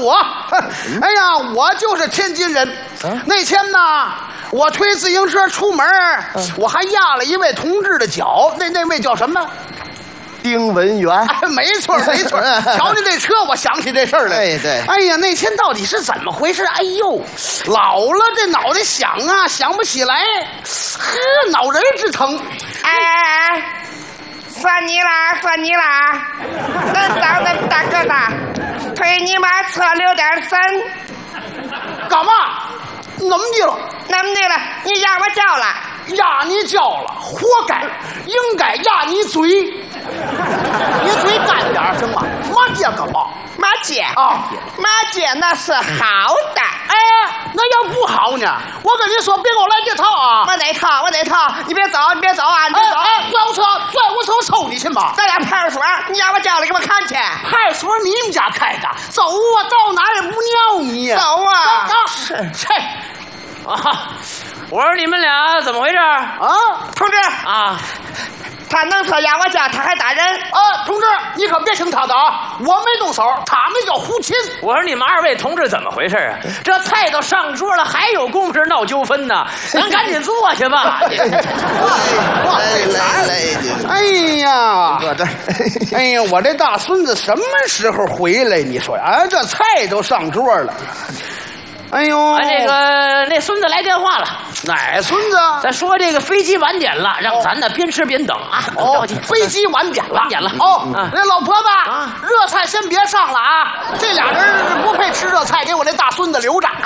我，哎呀，我就是天津人。那天呢，我推自行车出门，我还压了一位同志的脚，那位叫什么？ 丁文元。 哎，没错没错。瞧见这车，我想起这事儿来。 对对。 哎呀，那天到底是怎么回事？哎呦，老了这脑袋想啊，想不起来，呵，脑仁直疼。 哎，算你啦，算你啦！能长那么大个子，推你妈车留点神。 干嘛？怎么的了？ 怎么的了？你压我脚了？ 压你脚了，活该！应该压你嘴。你嘴干点行吗？骂街干嘛？ 骂街啊！ 骂街那是好的。 哎，那要不好呢？我跟你说，别给我来这套啊！ 我哪套？我哪套？你别走，你别走啊！你别走！ 哎，拽我车，拽我车，我抽你去吧！ 咱俩派出所，你压我脚了，给我看去。 派出所你们家开的，走啊，到哪也不尿你。 走啊！ 切！ 啊！我说你们俩怎么回事啊？ 同志啊， 他弄车压我脚，他还打人啊！同志，你可别听他的啊！我没动手，他那叫胡琴。 我说你们二位同志怎么回事啊？这菜都上桌了，还有功夫闹纠纷呢？咱赶紧坐去吧。 哎呀，哎呀，我这大孙子什么时候回来？你说啊，这菜都上桌了。哎呦， 那孙子来电话了。 哪孙子？ 咱说这个飞机晚点了，让咱呢边吃边等啊。 哦，飞机晚点了， 晚点了。 哦，那老婆子，热菜先别上了啊！这俩人不配吃热菜，给我这大孙子留着。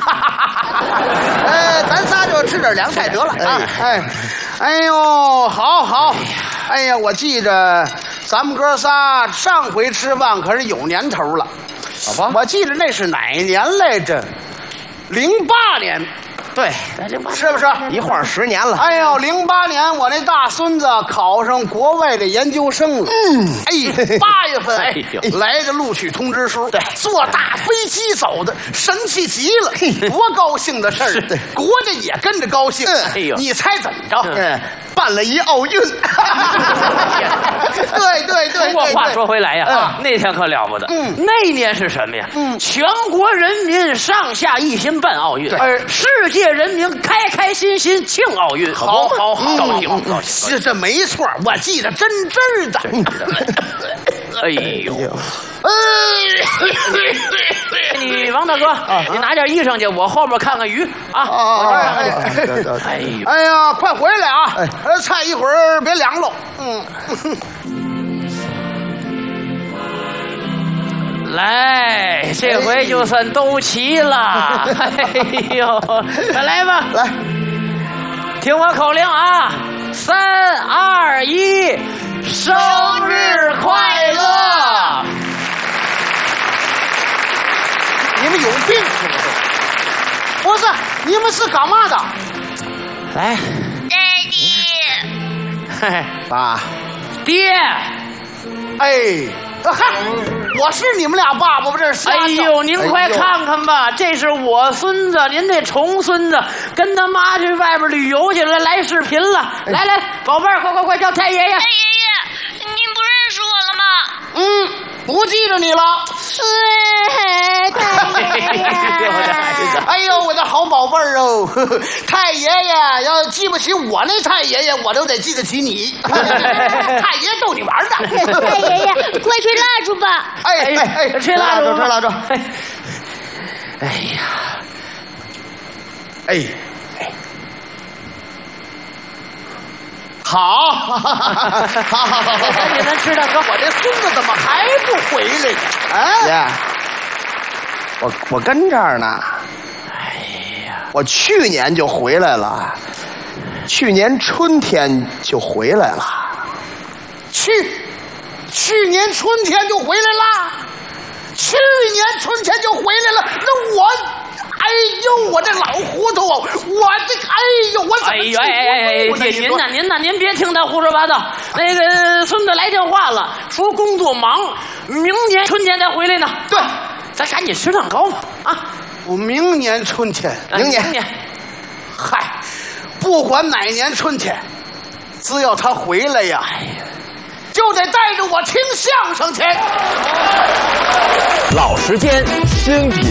咱仨就吃点凉菜得了啊！哎呦，好，哎呀，我记着咱们哥仨上回吃饭可是有年头了。 好吧， 我记着那是哪年来着？08年。 对， 是不是一晃10年了？ 哎呦，08年我那大孙子考上国外的研究生了。8月份来的录取通知书，对，坐大飞机走的，神气极了，多高兴的事儿！对，国家也跟着高兴。哎呦，你猜怎么着？办了一奥运。对。 不过话说回来呀，那天可了不得。那年是什么呀？全国人民上下一心办奥运，世界人民开开心心庆奥运。好，高兴， 这没错，我记得真的。 哎呦，你王大哥，你拿点衣裳去，我后边看看鱼啊。 哎呀，快回来啊！菜一会儿别凉喽。 来，这回就算都齐了。哎呦，来吧， 来， 听我口令啊！3、2、1，生日快乐！ 你们有病是不是？不是，你们是干嘛的？ 来， 爸， 爹， 哎。嗨，我是你们俩爸爸，不这是？ 哎呦，您快看看吧，这是我孙子，您那重孙子跟他妈去外边旅游去了，来视频了。来，宝贝儿，快叫太爷爷！ 太爷爷，您不认识我了吗？ 不记着你了。 太爷爷， 哎呦，我的好宝贝儿哦！太爷爷要记不起我那太爷爷，我都得记得起你。太爷逗你玩的。 太爷爷，快吹蜡烛吧！ 哎， 吹蜡烛。 哎呀，哎，好， 赶紧咱吃蛋糕。 我这孙子怎么还不回来呢？ 啊，爷，我跟这儿呢。我去年就回来了，去年春天就回来了。 去年春天就回来了，去年春天就回来了。那我，哎呦，我这老糊涂哦，我这，哎呦，我怎么？ 您别听他胡说八道。那个孙子来电话了，说工作忙，明年春天再回来呢。 对， 咱赶紧吃蛋糕吧啊！ 我明年春天， 明年， 嗨，不管哪年春天，只要他回来呀，就得带着我听相声去。 老时间，新品